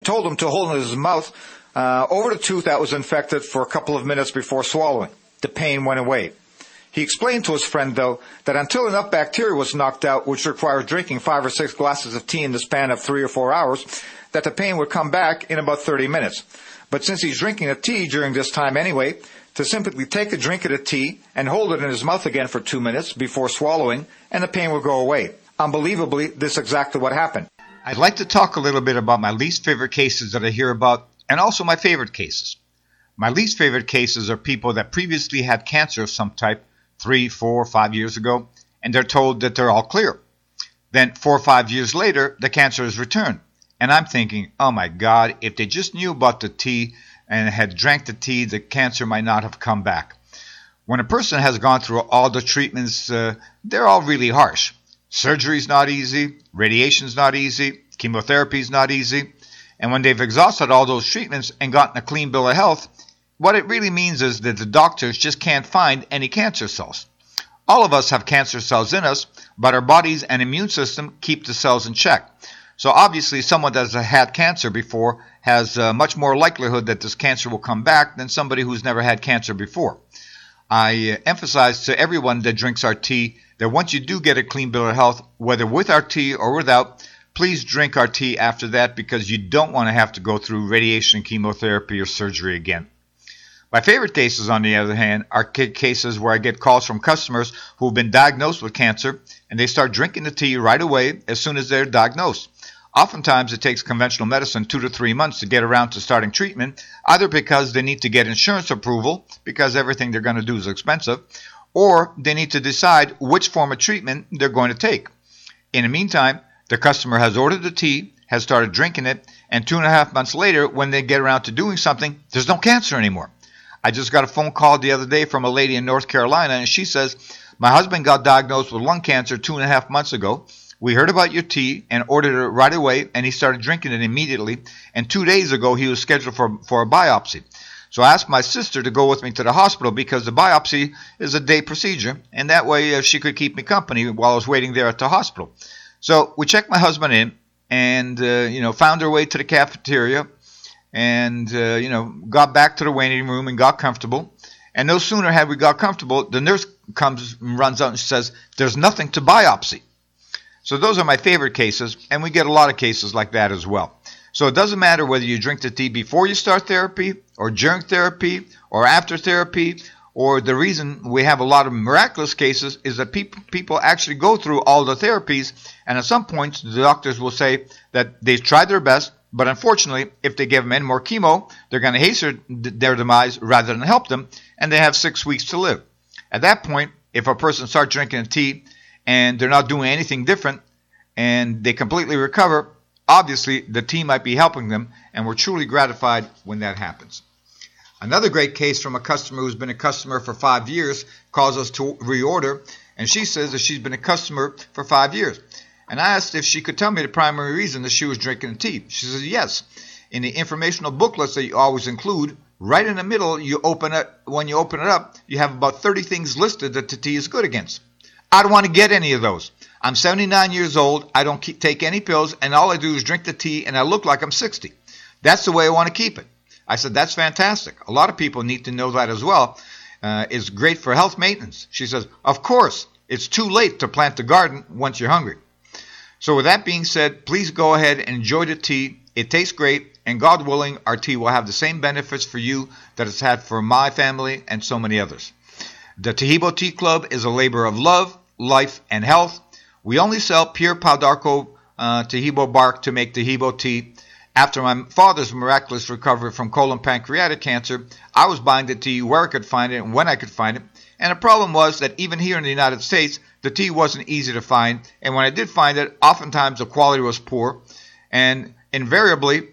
told him to hold in his mouth over the tooth that was infected for a couple of minutes before swallowing. The pain went away. He explained to his friend, though, that until enough bacteria was knocked out, which requires drinking 5 or 6 glasses of tea in the span of 3 or 4 hours, that the pain would come back in about 30 minutes. But since he's drinking a tea during this time anyway, to simply take a drink of the tea and hold it in his mouth again for 2 minutes before swallowing, and the pain will go away. Unbelievably, this is exactly what happened. I'd like to talk a little bit about my least favorite cases that I hear about, and also my favorite cases. My least favorite cases are people that previously had cancer of some type 3, 4, 5 years ago, and they're told that they're all clear. Then 4 or 5 years later, the cancer has returned. And I'm thinking, oh my God, if they just knew about the tea and had drank the tea, the cancer might not have come back. When a person has gone through all the treatments, they're all really harsh. Surgery's not easy, radiation's not easy, chemotherapy's not easy. And when they've exhausted all those treatments and gotten a clean bill of health, what it really means is that the doctors just can't find any cancer cells. All of us have cancer cells in us, but our bodies and immune system keep the cells in check. So obviously someone that has had cancer before has much more likelihood that this cancer will come back than somebody who's never had cancer before. I emphasize to everyone that drinks our tea that once you do get a clean bill of health, whether with our tea or without, please drink our tea after that because you don't want to have to go through radiation, chemotherapy, or surgery again. My favorite cases, on the other hand, are cases where I get calls from customers who have been diagnosed with cancer and they start drinking the tea right away as soon as they're diagnosed. Oftentimes it takes conventional medicine 2 to 3 months to get around to starting treatment, either because they need to get insurance approval because everything they're going to do is expensive, or they need to decide which form of treatment they're going to take. In the meantime, the customer has ordered the tea, has started drinking it, and 2.5 months later, when they get around to doing something, there's no cancer anymore. I just got a phone call the other day from a lady in North Carolina, and she says, my husband got diagnosed with lung cancer 2.5 months ago. We heard about your tea and ordered it right away, and he started drinking it immediately. And 2 days ago, he was scheduled for a biopsy. So I asked my sister to go with me to the hospital because the biopsy is a day procedure, and that way she could keep me company while I was waiting there at the hospital. So we checked my husband in and, found our way to the cafeteria and, got back to the waiting room and got comfortable. And no sooner had we got comfortable, the nurse comes and runs out and says, there's nothing to biopsy. So those are my favorite cases, and we get a lot of cases like that as well. So it doesn't matter whether you drink the tea before you start therapy, or during therapy, or after therapy, or the reason we have a lot of miraculous cases is that people actually go through all the therapies, and at some point the doctors will say that they've tried their best, but unfortunately, if they give them any more chemo, they're going to hasten their demise rather than help them, and they have 6 weeks to live. At that point, if a person starts drinking tea and they're not doing anything different, and they completely recover, obviously the tea might be helping them, and we're truly gratified when that happens. Another great case from a customer who's been a customer for 5 years calls us to reorder, and she says that she's been a customer for 5 years. And I asked if she could tell me the primary reason that she was drinking the tea. She says yes. In the informational booklets that you always include, right in the middle, when you open it up, you have about 30 things listed that the tea is good against. I don't want to get any of those. I'm 79 years old, I don't take any pills, and all I do is drink the tea, and I look like I'm 60. That's the way I want to keep it. I said, that's fantastic. A lot of people need to know that as well. It's great for health maintenance. She says, of course, it's too late to plant the garden once you're hungry. So with that being said, please go ahead and enjoy the tea. It tastes great, and God willing, our tea will have the same benefits for you that it's had for my family and so many others. The Taheebo Tea Club is a labor of love, life, and health. We only sell pure Pau d'Arco Taheebo bark to make Taheebo tea. After my father's miraculous recovery from colon pancreatic cancer, I was buying the tea where I could find it and when I could find it. And the problem was that even here in the United States, the tea wasn't easy to find. And when I did find it, oftentimes the quality was poor. And invariably,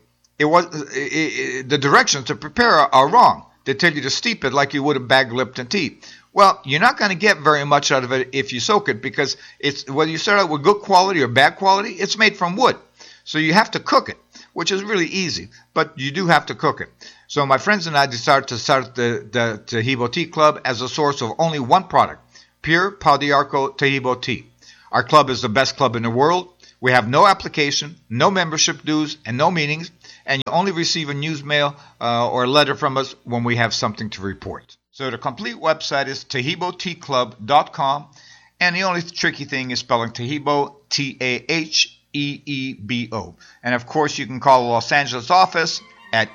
the directions to prepare are wrong. They tell you to steep it like you would a bag of Lipton tea. Well, you're not going to get very much out of it if you soak it because it's whether you start out with good quality or bad quality, it's made from wood. So you have to cook it, which is really easy, but you do have to cook it. So my friends and I decided to start the Taheebo Tea Club as a source of only one product, pure Pau d'Arco Taheebo tea. Our club is the best club in the world. We have no application, no membership dues, and no meetings. and you only receive a news mail or a letter from us when we have something to report. So the complete website is TaheeboTeaClub.com, and the only tricky thing is spelling Taheebo, T-A-H-E-E-B-O. And of course, you can call the Los Angeles office at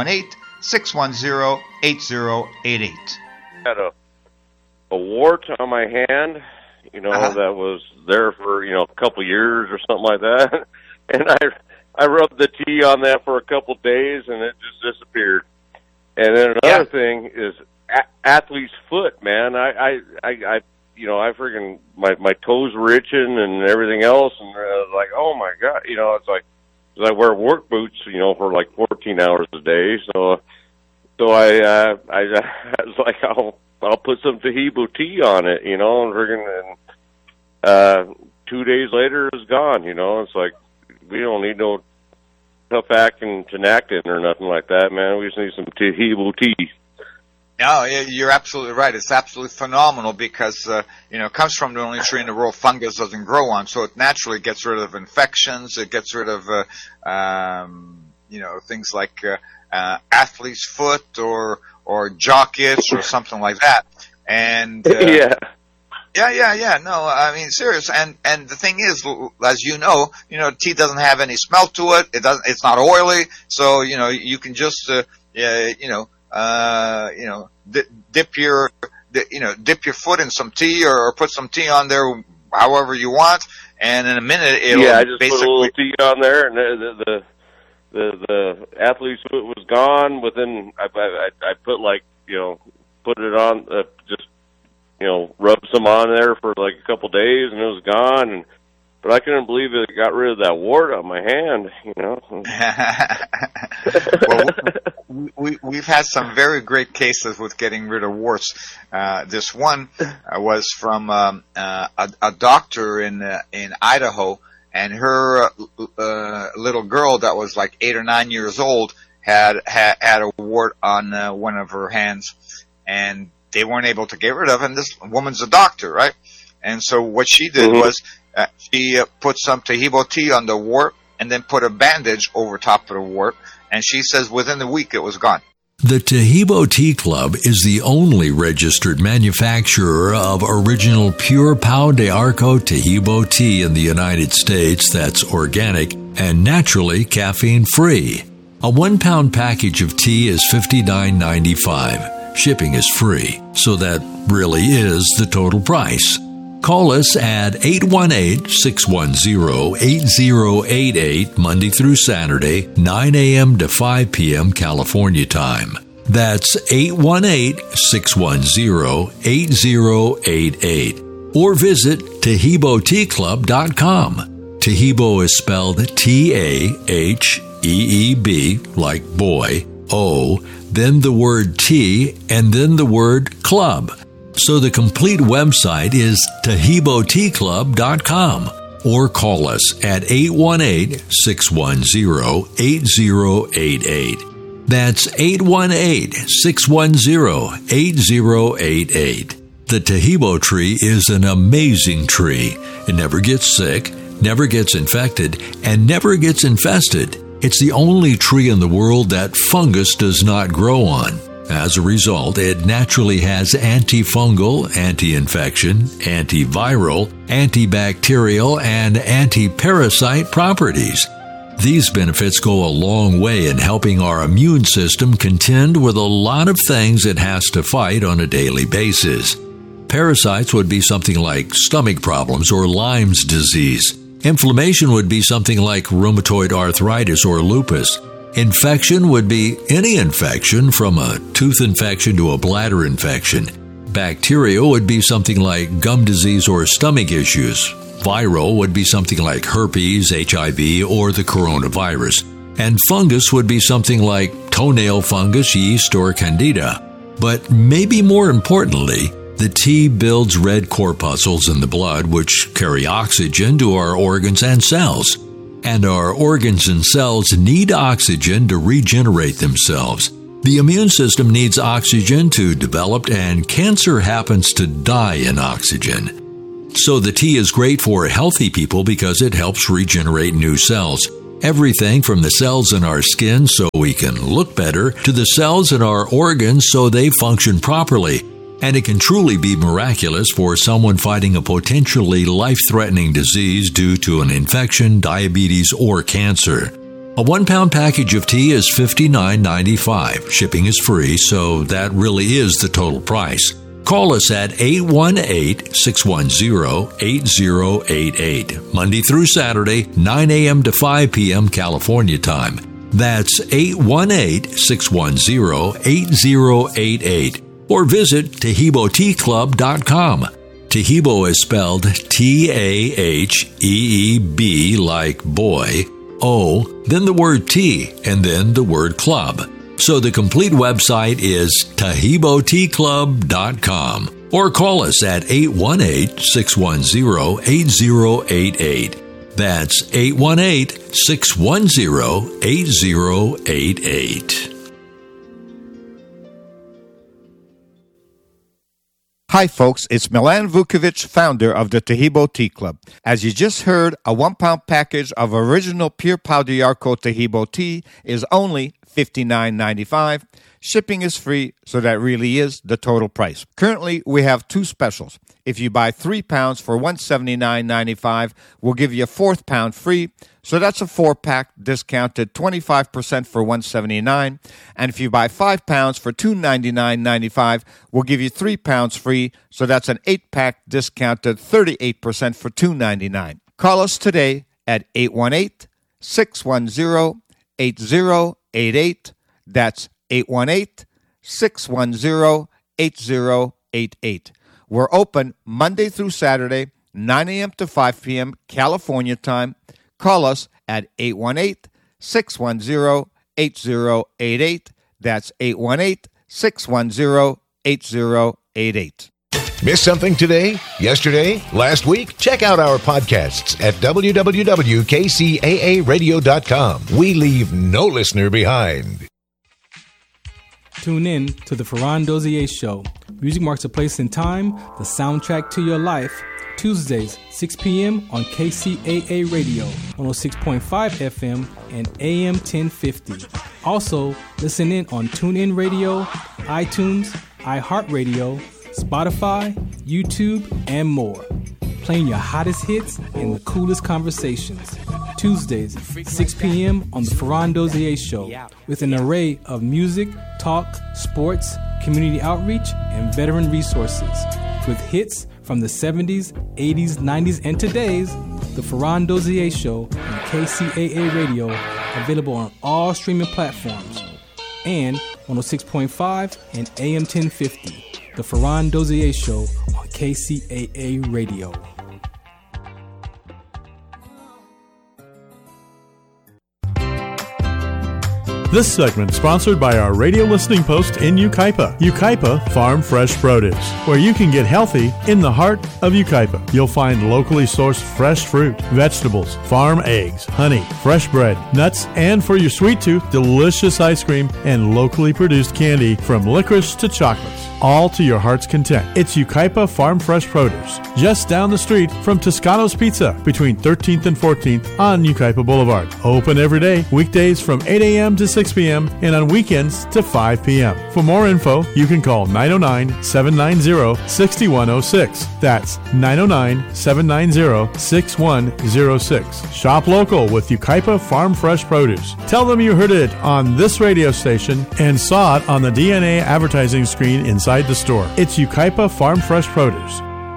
818-610-8088. Had a wart on my hand, that was there for, a couple years or something like that. And I rubbed the tea on that for a couple days, and it just disappeared. And then another thing is athlete's foot, man. I freaking, my toes were itching and everything else, and I was like, oh my God, it's like, I wear work boots, for like 14 hours a day. So I was like, I'll put some Taheebo tea on it, and freaking, 2 days later it's gone, It's like, we don't need no tough acting Tinactin or nothing like that, man. We just need some Taheebo tea. No, you're absolutely right. It's absolutely phenomenal because, it comes from the only tree in the world fungus doesn't grow on, so it naturally gets rid of infections. It gets rid of, things like athlete's foot or jock itch or something like that. And yeah. No, I mean, serious. And the thing is, as you know, tea doesn't have any smell to it. It's not oily. So, you can just, dip your foot in some tea or put some tea on there however you want. And in a minute, it'll I just put a little tea on there, and the athlete's foot was gone within, I put put it on, rub some on there for like a couple days, and it was gone. But I couldn't believe it got rid of that wart on my hand, Well, we've had some very great cases with getting rid of warts. This one was from a doctor in Idaho, and her little girl that was like 8 or 9 years old had a wart on one of her hands, and they weren't able to get rid of it. And this woman's a doctor, right? And so what she did was she put some Taheebo tea on the wart and then put a bandage over top of the wart. And she says within a week it was gone. The Taheebo Tea Club is the only registered manufacturer of original pure Pau de Arco Taheebo tea in the United States that's organic and naturally caffeine-free. A 1 pound package of tea is $59.95. Shipping is free, so that really is the total price. Call us at 818-610-8088 Monday through Saturday, 9 a.m. to 5 p.m. California time. That's 818-610-8088. Or visit TaheeboTeaClub.com. Taheebo is spelled T-A-H-E-E-B, like boy, O, then the word tea, and then the word club. So the complete website is TaheeboTeaClub.com, or call us at 818-610-8088. That's 818-610-8088. The Taheebo tree is an amazing tree. It never gets sick, never gets infected, and never gets infested. It's the only tree in the world that fungus does not grow on. As a result, it naturally has antifungal, anti-infection, antiviral, antibacterial, and anti-parasite properties. These benefits go a long way in helping our immune system contend with a lot of things it has to fight on a daily basis. Parasites would be something like stomach problems or Lyme's disease. Inflammation would be something like rheumatoid arthritis or lupus. Infection would be any infection from a tooth infection to a bladder infection. Bacteria would be something like gum disease or stomach issues. Viral would be something like herpes, HIV, or the coronavirus. And fungus would be something like toenail fungus, yeast, or candida. But maybe more importantly, the tea builds red corpuscles in the blood which carry oxygen to our organs and cells. And our organs and cells need oxygen to regenerate themselves. The immune system needs oxygen to develop, and cancer happens to die in oxygen. So the tea is great for healthy people because it helps regenerate new cells. Everything from the cells in our skin so we can look better to the cells in our organs so they function properly. And it can truly be miraculous for someone fighting a potentially life-threatening disease due to an infection, diabetes, or cancer. A 1-pound package of tea is $59.95. Shipping is free, so that really is the total price. Call us at 818-610-8088. Monday through Saturday, 9 a.m. to 5 p.m. California time. That's 818-610-8088. Or visit TaheeboTeaClub.com. Taheebo is spelled T-A-H-E-E-B like boy, O, then the word tea, and then the word club. So the complete website is TaheeboTeaClub.com. Or call us at 818-610-8088. That's 818-610-8088. Hi folks, it's Milan Vukovic, founder of the Taheebo Tea Club. As you just heard, a 1-pound package of original pure pau d'arco Taheebo tea is only $59.95. Shipping is free, so that really is the total price. Currently, we have 2 specials. If you buy 3 pounds for $179.95, we'll give you a 4th pound free. So that's a 4-pack discounted 25% for $179. And if you buy 5 pounds for $299.95, we'll give you 3 pounds free. So that's an 8-pack discounted 38% for $299. Call us today at 818-610-8088. That's 818-610-8088. We're open Monday through Saturday, 9 a.m. to 5 p.m. California time. Call us at 818-610-8088. That's 818-610-8088. Miss something today, yesterday, last week? Check out our podcasts at www.kcaaradio.com. We leave no listener behind. Tune in to the Ferran Dozier Show. Music marks a place in time, the soundtrack to your life. Tuesdays, 6 p.m. on KCAA Radio, 106.5 FM and AM 1050. Also, listen in on TuneIn Radio, iTunes, iHeartRadio, Spotify, YouTube, and more. Playing your hottest hits and the coolest conversations. Tuesdays, 6 p.m. on the Ferran Dozier Show, with an array of music, talk, sports, community outreach, and veteran resources. With hits from the 70s, 80s, 90s, and today's, the Ferran Dozier Show on KCAA Radio, available on all streaming platforms, and 106.5 and AM 1050, the Ferran Dozier Show on KCAA Radio. This segment is sponsored by our radio listening post in Yucaipa, Yucaipa Farm Fresh Produce, where you can get healthy in the heart of Yucaipa. You'll find locally sourced fresh fruit, vegetables, farm eggs, honey, fresh bread, nuts, and for your sweet tooth, delicious ice cream and locally produced candy from licorice to chocolates, all to your heart's content. It's Yucaipa Farm Fresh Produce, just down the street from Toscano's Pizza, between 13th and 14th on Yucaipa Boulevard. Open every day, weekdays from 8 a.m. to 6 p.m. and on weekends to 5 p.m. For more info, you can call 909-790-6106. That's 909-790-6106. Shop local with Yucaipa Farm Fresh Produce. Tell them you heard it on this radio station and saw it on the DNA advertising screen inside the store. It's Yucaipa Farm Fresh Produce.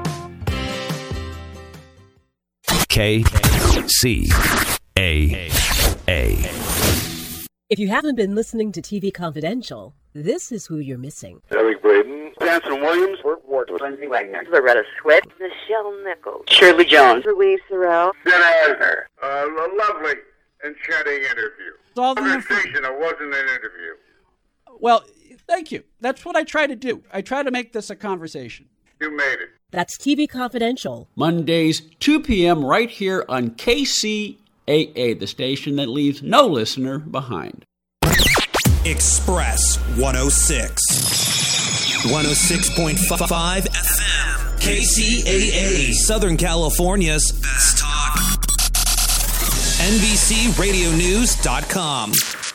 KCAA. If you haven't been listening to TV Confidential, this is who you're missing. Eric Braden, Anson Williams, Burt Ward, Lindsay Wagner, Loretta Swit, Michelle Nichols, Shirley Jones, Louise Sorrell, Dan Eisner. A lovely, enchanting interview. All the conversation, it wasn't an interview. Well, thank you. That's what I try to do. I try to make this a conversation. You made it. That's TV Confidential. Mondays, 2 p.m. right here on KCAA, the station that leaves no listener behind. Express 106. 106.5 FM. KCAA, Southern California's best talk. NBCRadioNews.com.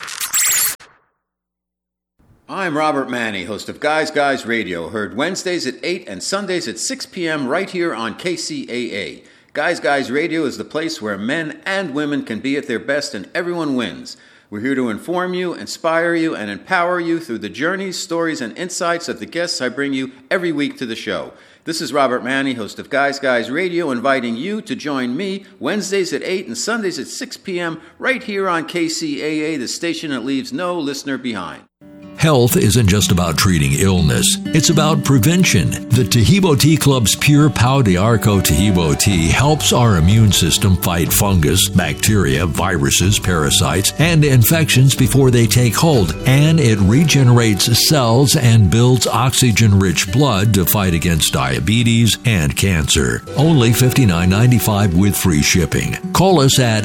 I'm Robert Manny, host of Guys Guys Radio, heard Wednesdays at 8 and Sundays at 6 p.m. right here on KCAA. Guys Guys Radio is the place where men and women can be at their best and everyone wins. We're here to inform you, inspire you, and empower you through the journeys, stories, and insights of the guests I bring you every week to the show. This is Robert Manny, host of Guys Guys Radio, inviting you to join me Wednesdays at 8 and Sundays at 6 p.m. right here on KCAA, the station that leaves no listener behind. Health isn't just about treating illness. It's about prevention. The Tahibo Tea Club's Pure Pau de Arco Tahibo tea helps our immune system fight fungus, bacteria, viruses, parasites, and infections before they take hold. And it regenerates cells and builds oxygen-rich blood to fight against diabetes and cancer. Only $59.95 with free shipping. Call us at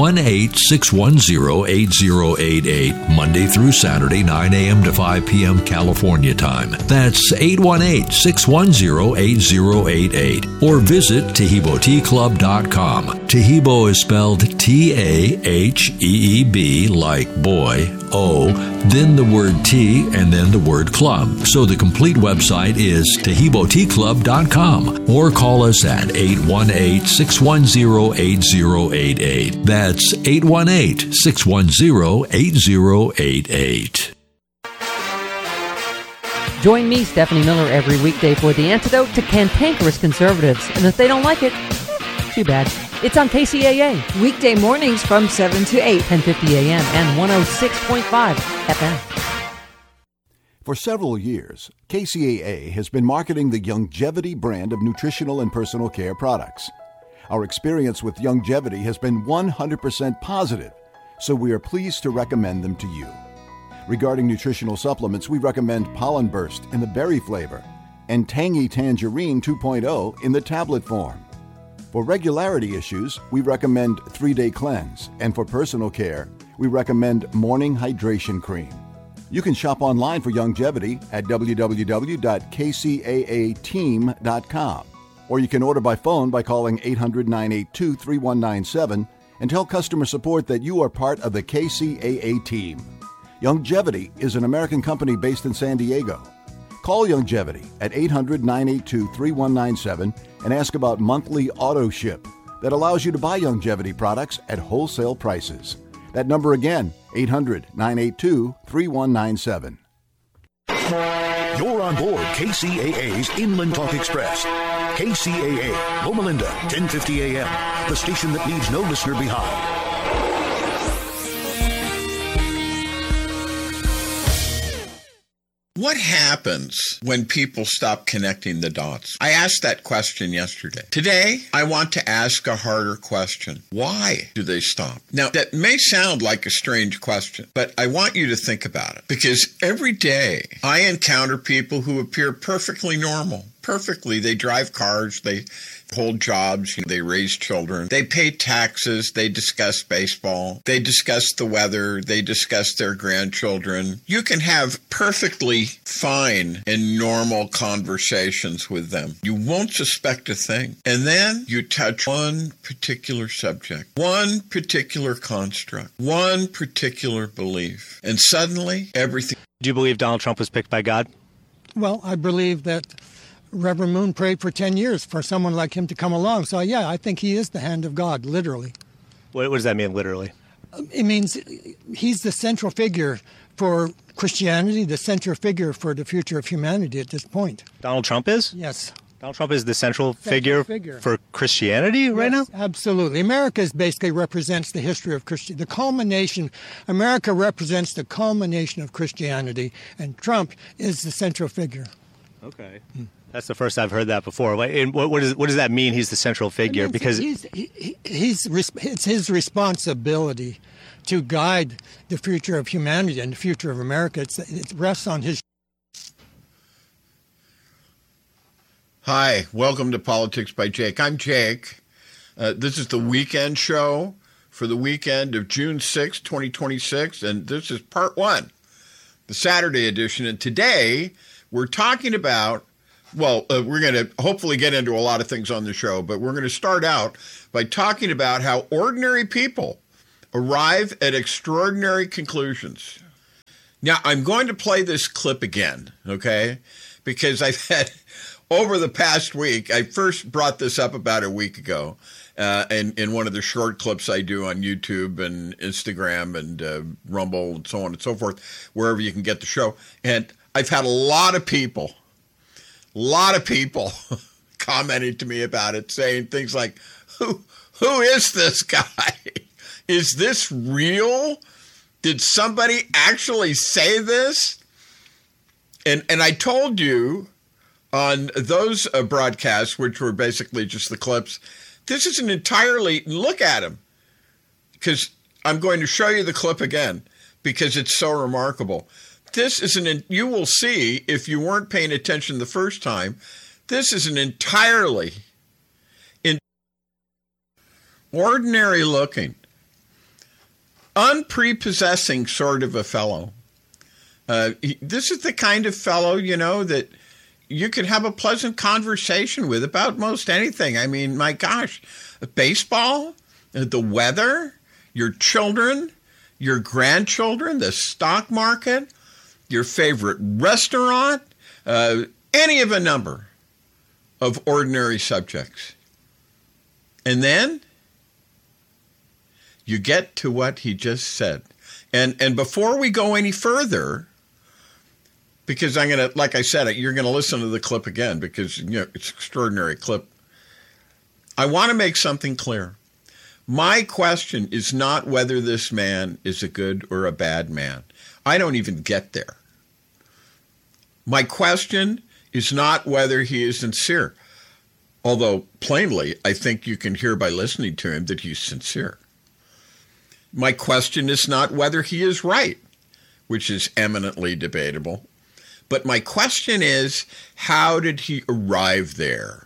818-610-8088, Monday through Saturday, 9 a.m. to 5 p.m. California time. That's 818-610-8088. Or visit TahiboTeaClub.com. Tahibo is spelled T-A-H-E-E-B, like boy, O, then the word tea, and then the word club. So the complete website is TahiboTeaClub.com. Or call us at 818-610-8088. That's 818-610-8088. Join me, Stephanie Miller, every weekday for the antidote to cantankerous conservatives. And if they don't like it, too bad. It's on KCAA. Weekday mornings from 7 to 8. 10:50 a.m. and 106.5 FM. For several years, KCAA has been marketing the Youngevity brand of nutritional and personal care products. Our experience with Youngevity has been 100% positive, so we are pleased to recommend them to you. Regarding nutritional supplements, we recommend Pollen Burst in the berry flavor and Tangy Tangerine 2.0 in the tablet form. For regularity issues, we recommend 3-Day Cleanse, and for personal care, we recommend Morning Hydration Cream. You can shop online for Youngevity at www.kcaateam.com, or you can order by phone by calling 800-982-3197 and tell customer support that you are part of the KCAA team. Youngevity is an American company based in San Diego. Call Youngevity at 800-982-3197 and ask about monthly auto ship that allows you to buy Youngevity products at wholesale prices. That number again, 800-982-3197. You're on board KCAA's Inland Talk Express. KCAA, Loma Linda, 1050 a.m., the station that leaves no listener behind. What happens when people stop connecting the dots? I asked that question yesterday. Today, I want to ask a harder question. Why do they stop? Now, that may sound like a strange question, but I want you to think about it. Because every day, I encounter people who appear perfectly normal. Perfectly. They drive cars, they hold jobs, they raise children, they pay taxes, they discuss baseball, they discuss the weather, they discuss their grandchildren. You can have perfectly fine and normal conversations with them. You won't suspect a thing. And then you touch one particular subject, one particular construct, one particular belief, and suddenly everything. Do you believe Donald Trump was picked by God? Well, I believe that Reverend Moon prayed for 10 years for someone like him to come along. So, yeah, I think he is the hand of God, literally. What does that mean, literally? It means he's the central figure for Christianity, the central figure for the future of humanity at this point. Donald Trump is? Yes. Donald Trump is the central figure for Christianity right now? Absolutely. America basically represents the history of Christianity. The culmination, America represents the culmination of Christianity, and Trump is the central figure. Okay. That's the first I've heard that before. And what does that mean? He's the central figure because it's his responsibility to guide the future of humanity and the future of America. It rests on his. Hi, welcome to Politics by Jake. I'm Jake. This is the weekend show for the weekend of June 6, 2026, and this is part one, the Saturday edition. And today we're talking about. Well, we're going to hopefully get into a lot of things on the show, but we're going to start out by talking about how ordinary people arrive at extraordinary conclusions. Now, I'm going to play this clip again, okay? Because I've had, over the past week, I first brought this up about a week ago in one of the short clips I do on YouTube and Instagram and Rumble and so on and so forth, wherever you can get the show. And I've had a lot of people commenting to me about it, saying things like, who is this guy? Is this real? Did somebody actually say this? And I told you on those broadcasts, which were basically just the clips, this is an entirely, look at him, because I'm going to show you the clip again because it's so remarkable. This is you will see, if you weren't paying attention the first time, this is an entirely ordinary looking, unprepossessing sort of a fellow. This is the kind of fellow, that you could have a pleasant conversation with about most anything. I mean, my gosh, baseball, the weather, your children, your grandchildren, the stock market, your favorite restaurant, any of a number of ordinary subjects. And then you get to what he just said. And before we go any further, because I'm going to, like I said, you're going to listen to the clip again because it's an extraordinary clip. I want to make something clear. My question is not whether this man is a good or a bad man. I don't even get there. My question is not whether he is sincere, although plainly I think you can hear by listening to him that he's sincere. My question is not whether he is right, which is eminently debatable. But my question is, how did he arrive there?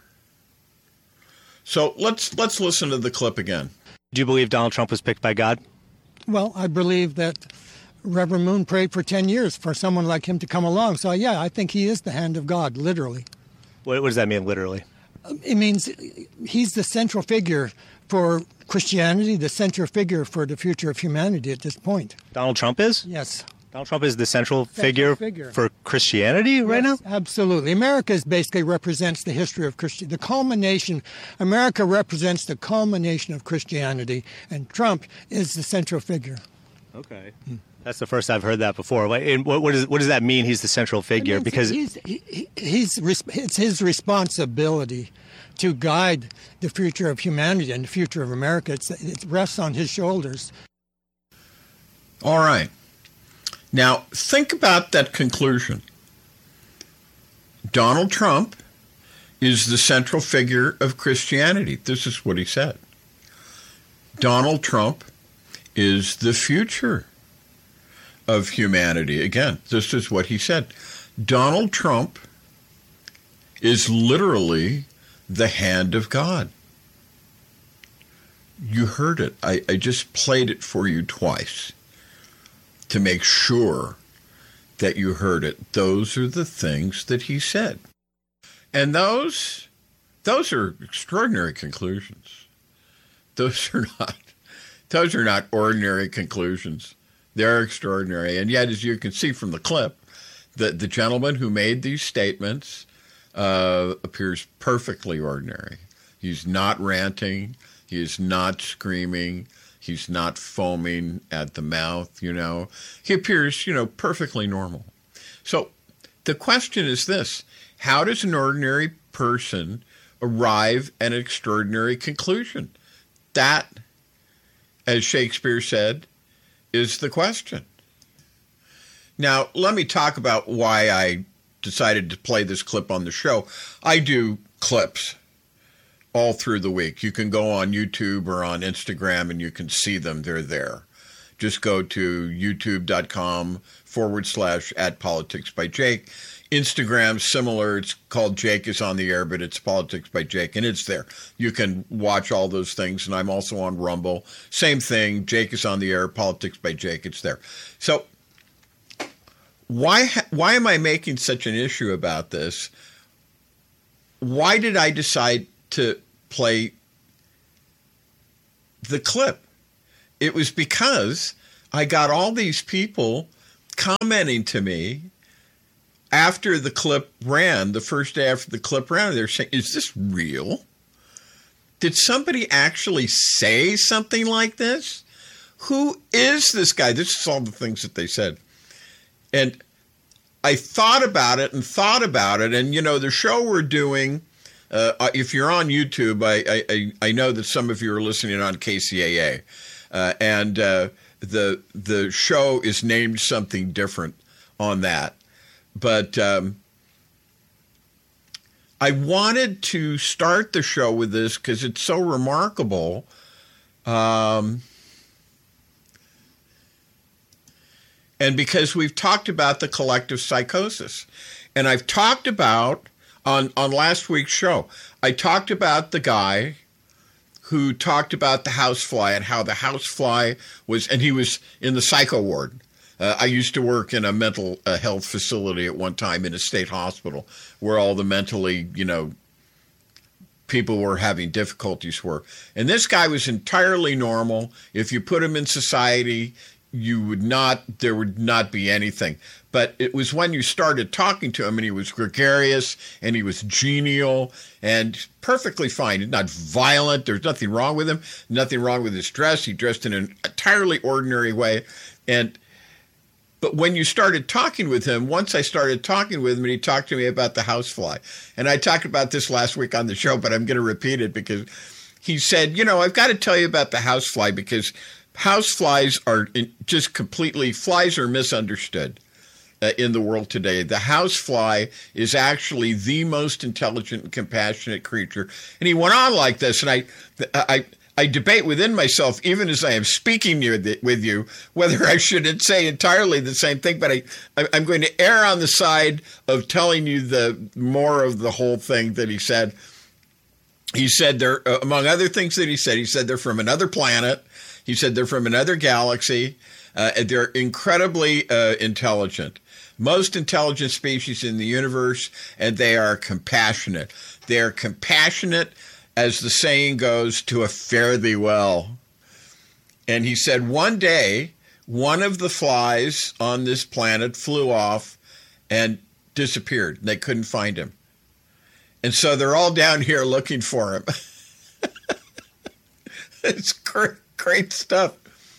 So let's listen to the clip again. Do you believe Donald Trump was picked by God? Well, I believe that Reverend Moon prayed for 10 years for someone like him to come along. So, yeah, I think he is the hand of God, literally. What does that mean, literally? It means he's the central figure for Christianity, the central figure for the future of humanity at this point. Donald Trump is? Yes. Donald Trump is the central figure for Christianity right now? Absolutely. America basically represents the history of Christianity. The culmination, America represents the culmination of Christianity, and Trump is the central figure. Okay. That's the first I've heard that before. And what does that mean, he's the central figure? Because it's his responsibility to guide the future of humanity and the future of America. It rests on his shoulders. All right. Now, think about that conclusion. Donald Trump is the central figure of Christianity. This is what he said. Donald Trump is the future of humanity. Again, this is what he said. Donald Trump is literally the hand of God. You heard it. I just played it for you twice to make sure that you heard it. Those are the things that he said. And those are extraordinary conclusions. Those are not ordinary conclusions. They're extraordinary. And yet, as you can see from the clip, the gentleman who made these statements appears perfectly ordinary. He's not ranting. He is not screaming. He's not foaming at the mouth, He appears, perfectly normal. So the question is this: how does an ordinary person arrive at an extraordinary conclusion? That, as Shakespeare said, is the question. Now, let me talk about why I decided to play this clip on the show. I do clips all through the week. You can go on YouTube or on Instagram and you can see them. They're there. Just go to youtube.com/@politicsbyjake. Instagram, similar. It's called Jake is on the Air, but it's Politics by Jake, and it's there. You can watch all those things, and I'm also on Rumble. Same thing. Jake is on the Air, Politics by Jake. It's there. So why am I making such an issue about this? Why did I decide to play the clip? it was because I got all these people commenting to me after the clip ran, the first day after the clip ran. They're saying, is this real? Did somebody actually say something like this? Who is this guy? This is all the things that they said. And I thought about it. And, you know, the show we're doing, if you're on YouTube, I know that some of you are listening on KCAA. And the show is named something different on that. But I wanted to start the show with this because it's so remarkable. And because we've talked about the collective psychosis. And I've talked about, on last week's show, I talked about the guy who talked about the housefly and how the housefly was, and he was in the psycho ward. I used to work in a mental health facility at one time in a state hospital where all the mentally, you know, people were having difficulties were. And this guy was entirely normal. If you put him in society, there would not be anything. But it was when you started talking to him and he was gregarious and he was genial and perfectly fine, not violent. There's nothing wrong with him, nothing wrong with his dress. He dressed in an entirely ordinary way. But when you started talking with him, once I started talking with him and he talked to me about the housefly, and I talked about this last week on the show, but I'm going to repeat it because he said, you know, I've got to tell you about the housefly because houseflies are just completely, flies are misunderstood in the world today. The housefly is actually the most intelligent and compassionate creature. And he went on like this, and I debate within myself, even as I am speaking with you, whether I shouldn't say entirely the same thing, but I'm going to err on the side of telling you the more of the whole thing that he said. He said they're, among other things that he said they're from another planet. He said they're from another galaxy. They're incredibly intelligent, most intelligent species in the universe, and they are compassionate. They are compassionate, as the saying goes, to a fare thee well. And he said one day, one of the flies on this planet flew off and disappeared. They couldn't find him. And so they're all down here looking for him. It's great stuff.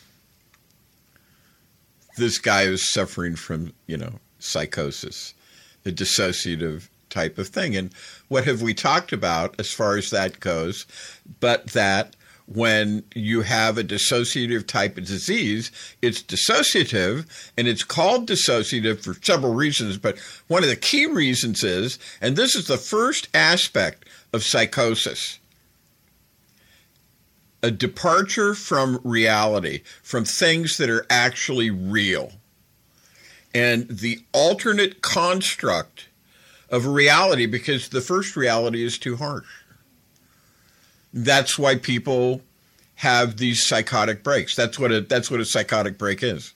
This guy is suffering from, you know, psychosis, the dissociative type of thing. And what have we talked about as far as that goes, but that when you have a dissociative type of disease, it's dissociative, and it's called dissociative for several reasons, but one of the key reasons is, and this is the first aspect of psychosis, a departure from reality, from things that are actually real. And the alternate construct of reality, because the first reality is too harsh. That's why people have these psychotic breaks. That's what a psychotic break is.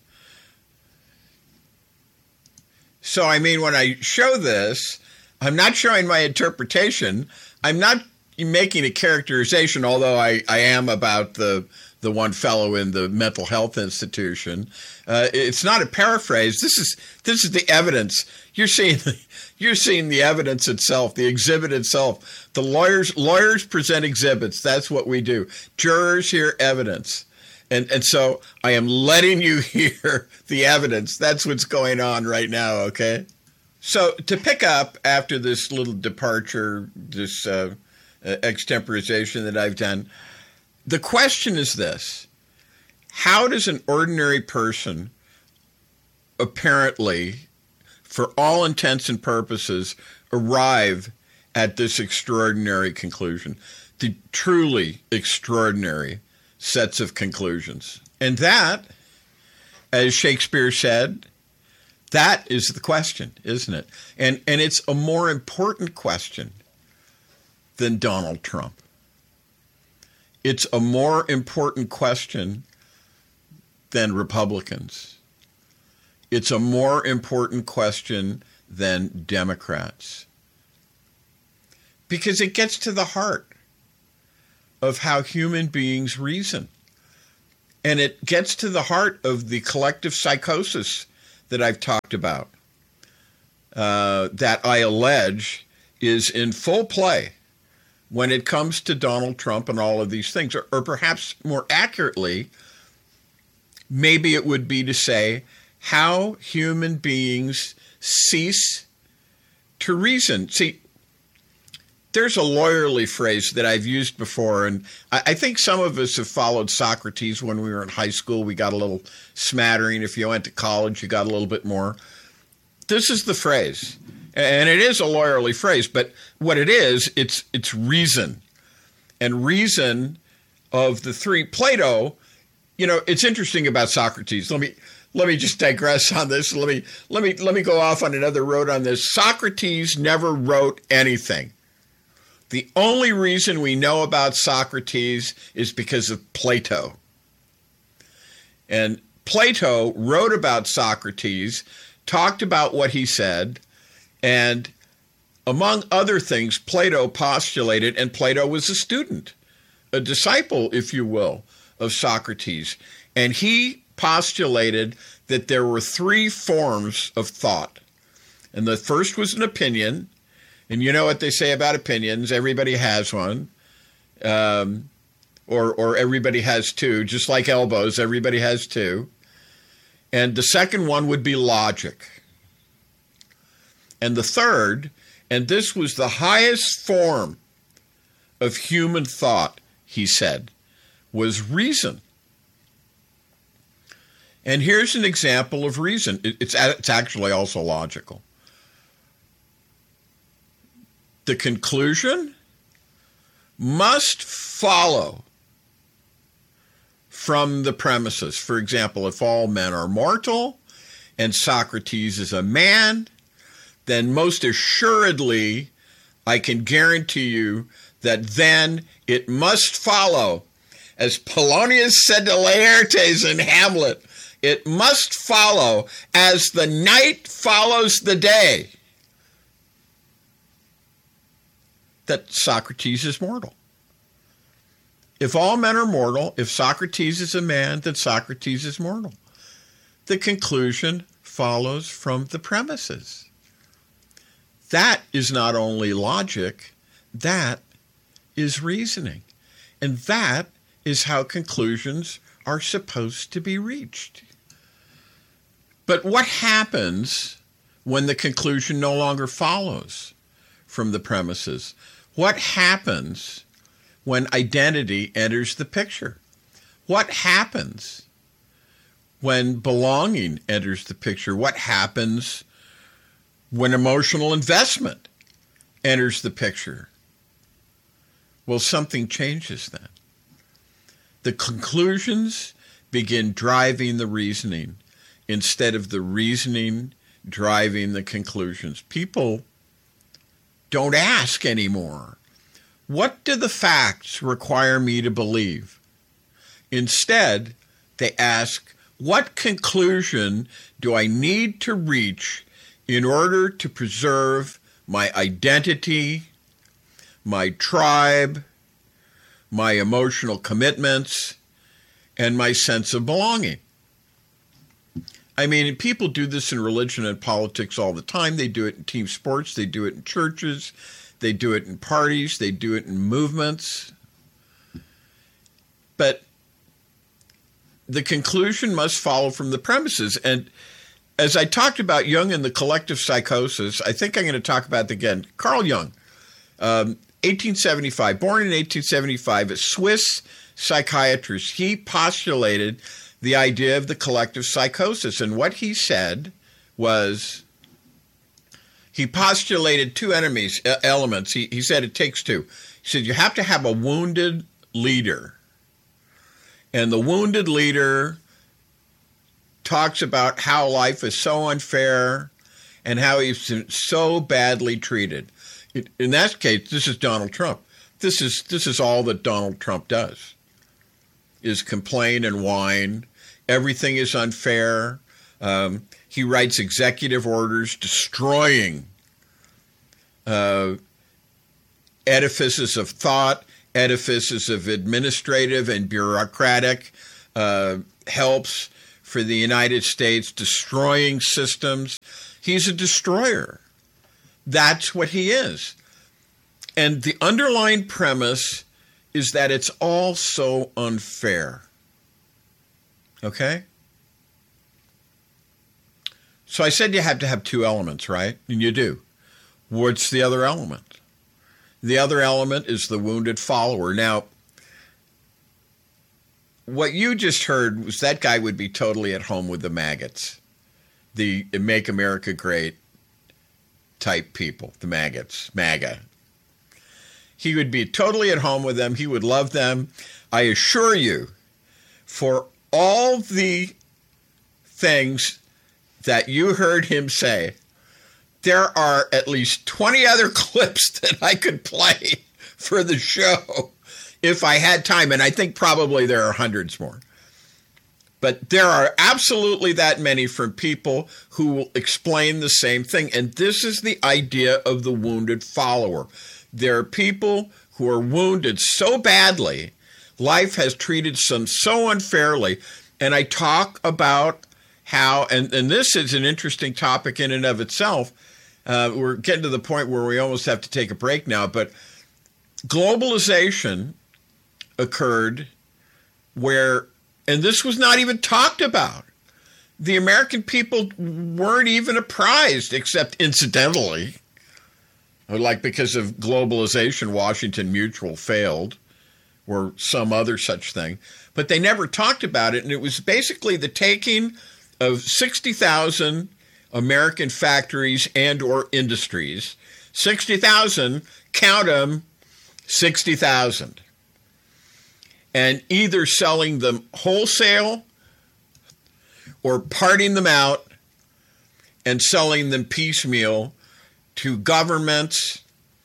So, I mean, when I show this, I'm not showing my interpretation. I'm not making a characterization, although I am about the one fellow in the mental health institution. It's not a paraphrase. This is the evidence. You're seeing the evidence itself, the exhibit itself. The lawyers present exhibits. That's what we do. Jurors hear evidence. And so I am letting you hear the evidence. That's what's going on right now, okay? So to pick up after this little departure, this extemporization that I've done, the question is this: how does an ordinary person apparently, for all intents and purposes, arrive at this extraordinary conclusion, the truly extraordinary sets of conclusions? And that, as Shakespeare said, that is the question, isn't it? And it's a more important question than Donald Trump. It's a more important question than Republicans. It's a more important question than Democrats. Because it gets to the heart of how human beings reason. And it gets to the heart of the collective psychosis that I've talked about, that I allege is in full play when it comes to Donald Trump and all of these things. Or perhaps more accurately, maybe it would be to say how human beings cease to reason. See, there's a lawyerly phrase that I've used before, and I think some of us have followed Socrates when we were in high school. We got a little smattering. If you went to college, you got a little bit more. This is the phrase, and it is a lawyerly phrase, but what it is, it's reason. And reason of the three, Plato, it's interesting about Socrates. Let me just digress on this. Let me go off on another road on this. Socrates never wrote anything. The only reason we know about Socrates is because of Plato. And Plato wrote about Socrates, talked about what he said, and among other things, Plato postulated, and Plato was a student, a disciple, if you will, of Socrates. And he postulated that there were three forms of thought. And the first was an opinion. And you know what they say about opinions. Everybody has one. Or everybody has two. Just like elbows, everybody has two. And the second one would be logic. And the third, and this was the highest form of human thought, he said, was reason. And here's an example of reason. It's actually also logical. The conclusion must follow from the premises. For example, if all men are mortal and Socrates is a man, then most assuredly I can guarantee you that then it must follow, as Polonius said to Laertes in Hamlet, it must follow as the night follows the day, that Socrates is mortal. If all men are mortal, if Socrates is a man, then Socrates is mortal. The conclusion follows from the premises. That is not only logic, that is reasoning. And that is how conclusions are supposed to be reached. But what happens when the conclusion no longer follows from the premises? What happens when identity enters the picture? What happens when belonging enters the picture? What happens when emotional investment enters the picture? Well, something changes then. The conclusions begin driving the reasoning instead of the reasoning driving the conclusions. People don't ask anymore, what do the facts require me to believe? Instead, they ask, what conclusion do I need to reach in order to preserve my identity, my tribe, my emotional commitments, and my sense of belonging? I mean, people do this in religion and politics all the time. They do it in team sports. They do it in churches. They do it in parties. They do it in movements. But the conclusion must follow from the premises. And as I talked about Jung and the collective psychosis, I think I'm going to talk about it again. Carl Jung, 1875, born in 1875, a Swiss psychiatrist. He postulated the idea of the collective psychosis. And what he said was, he postulated two elements. He said it takes two. He said you have to have a wounded leader. And the wounded leader talks about how life is so unfair and how he's so badly treated. In that case, this is Donald Trump. This is all that Donald Trump does, is complain and whine. Everything is unfair. He writes executive orders destroying edifices of thought, edifices of administrative and bureaucratic helps for the United States, destroying systems. He's a destroyer. That's what he is. And the underlying premise is that it's all so unfair. Okay? So I said you have to have two elements, right? And you do. What's the other element? The other element is the wounded follower. Now, what you just heard was that guy would be totally at home with the maggots, the Make America Great type people, the maggots, MAGA. He would be totally at home with them. He would love them. I assure you, for all the things that you heard him say, there are at least 20 other clips that I could play for the show if I had time. And I think probably there are hundreds more. But there are absolutely that many from people who will explain the same thing. And this is the idea of the wounded follower. There are people who are wounded so badly, life has treated them so unfairly. And I talk about how, and this is an interesting topic in and of itself. We're getting to the point where we almost have to take a break now, but globalization occurred where, and this was not even talked about, the American people weren't even apprised, except incidentally, like because of globalization, Washington Mutual failed, or some other such thing, but they never talked about it, and it was basically the taking of 60,000 American factories and or industries, 60,000, count them, 60,000, and either selling them wholesale or parting them out and selling them piecemeal to governments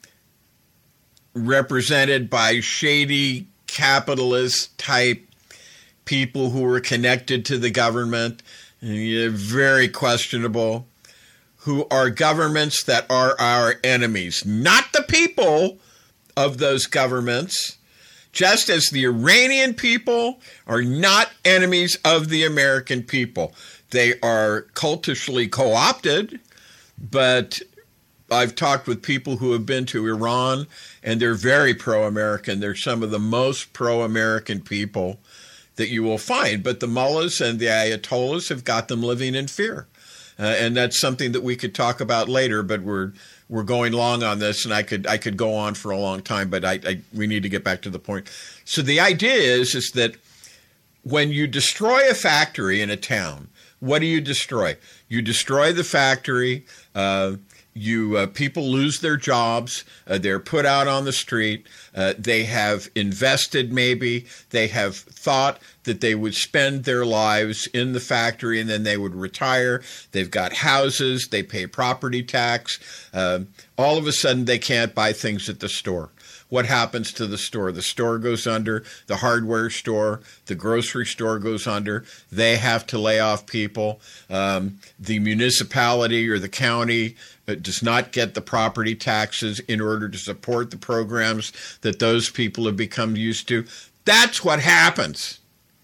represented by shady capitalist type people who were connected to the government, very questionable, who are governments that are our enemies, not the people of those governments, just as the Iranian people are not enemies of the American people. They are cultishly co-opted, but I've talked with people who have been to Iran, and they're very pro-American. They're some of the most pro-American people that you will find. But the mullahs and the ayatollahs have got them living in fear. And that's something that we could talk about later, but we're going long on this, and I could go on for a long time, but we need to get back to the point. So the idea is that when you destroy a factory in a town, what do you destroy? You destroy the factory. People lose their jobs. They're put out on the street. They have invested, maybe. They have thought that they would spend their lives in the factory and then they would retire. They've got houses. They pay property tax. All of a sudden, they can't buy things at the store. What happens to the store? The store goes under. The hardware store, the grocery store goes under. They have to lay off people. The municipality or the county does not get the property taxes in order to support the programs that those people have become used to. That's what happens.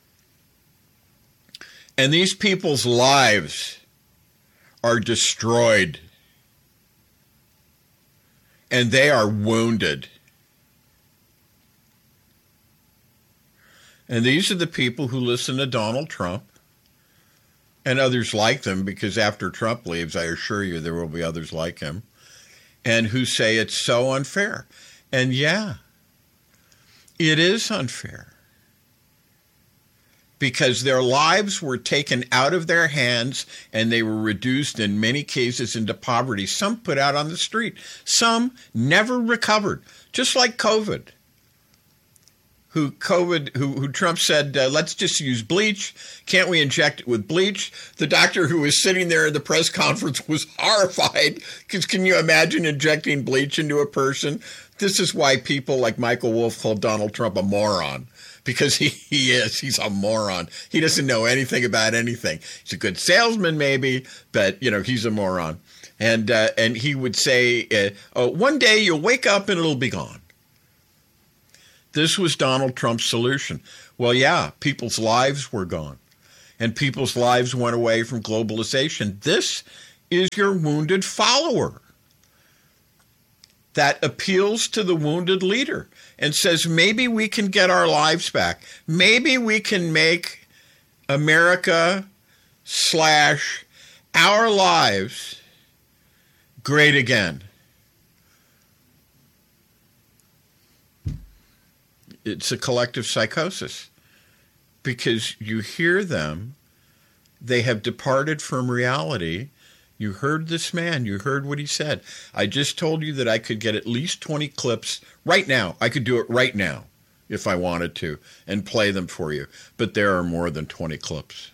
And these people's lives are destroyed. And they are wounded. And these are the people who listen to Donald Trump and others like them, because after Trump leaves, I assure you there will be others like him, and who say it's so unfair. And yeah, it is unfair, because their lives were taken out of their hands and they were reduced in many cases into poverty. Some put out on the street. Some never recovered, just like COVID. Who Trump said, let's just use bleach. Can't we inject it with bleach? The doctor who was sitting there at the press conference was horrified, because can you imagine injecting bleach into a person? This is why people like Michael Wolff called Donald Trump a moron, because he is. He's a moron. He doesn't know anything about anything. He's a good salesman maybe, but he's a moron. And he would say, one day you'll wake up and it'll be gone. this was Donald Trump's solution. Well, yeah, people's lives were gone, and people's lives went away from globalization. This is your wounded follower that appeals to the wounded leader and says, maybe we can get our lives back. Maybe we can make America / our lives great again. It's a collective psychosis because you hear them. They have departed from reality. You heard this man. You heard what he said. I just told you that I could get at least 20 clips right now. I could do it right now if I wanted to and play them for you. But there are more than 20 clips.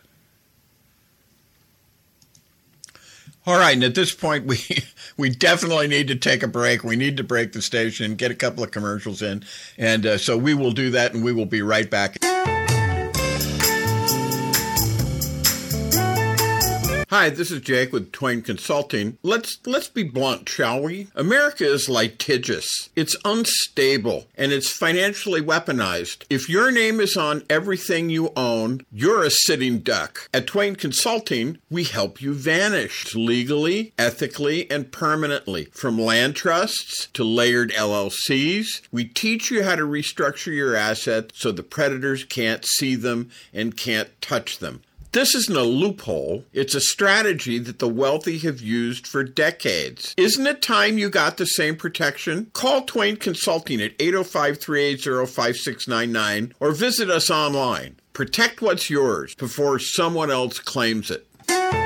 All right, and at this point, we definitely need to take a break. We need to break the station, get a couple of commercials in. And so we will do that, and we will be right back. Hi, this is Jake with Twain Consulting. Let's be blunt, shall we? America is litigious. It's unstable, and it's financially weaponized. If your name is on everything you own, you're a sitting duck. At Twain Consulting, we help you vanish legally, ethically, and permanently. From land trusts to layered LLCs, we teach you how to restructure your assets so the predators can't see them and can't touch them. This isn't a loophole. It's a strategy that the wealthy have used for decades. Isn't it time you got the same protection? Call Twain Consulting at 805-380-5699 or visit us online. Protect what's yours before someone else claims it.